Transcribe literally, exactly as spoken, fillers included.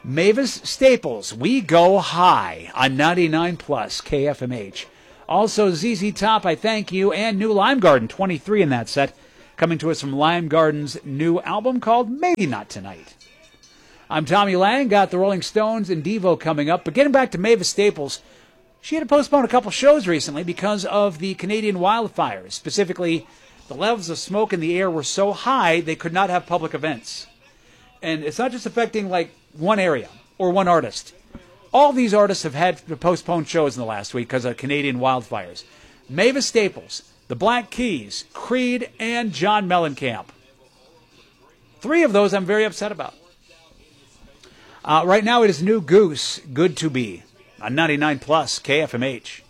Mavis Staples, We Go High on ninety-nine plus K F M H. Also, Z Z Top, I Thank You, and New Lime Garden, twenty-three in that set, coming to us from Lime Garden's new album called Maybe Not Tonight. I'm Tommy Lang, got the Rolling Stones and Devo coming up, but getting back to Mavis Staples, she had to postpone a couple shows recently because of the Canadian wildfires. Specifically, the levels of smoke in the air were so high they could not have public events. And it's not just affecting, like, one area or one artist. All these artists have had to postpone shows in the last week because of Canadian wildfires. Mavis Staples, the Black Keys, Creed, and John Mellencamp. Three of those I'm very upset about. Uh, right now it is New Goose, Good to Be, on ninety-nine plus K F M H.